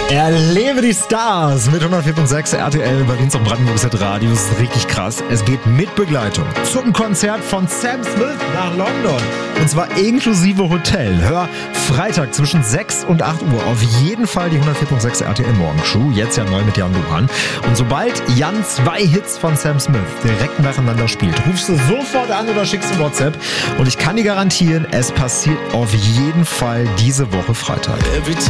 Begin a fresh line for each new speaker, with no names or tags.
Erlebe die Stars mit 104.6 RTL Berlins und Brandenburgs Radio. Das ist richtig krass. Es geht mit Begleitung zum Konzert von Sam Smith nach London. Und zwar inklusive Hotel. Hör Freitag zwischen 6 und 8 Uhr auf jeden Fall die 104.6 RTL Morgenshow. Jetzt ja neu mit Jan Luhan. Und sobald Jan 2 Hits von Sam Smith direkt nacheinander spielt, rufst du sofort an oder schickst ein WhatsApp. Und ich kann dir garantieren, es passiert auf jeden Fall diese Woche Freitag.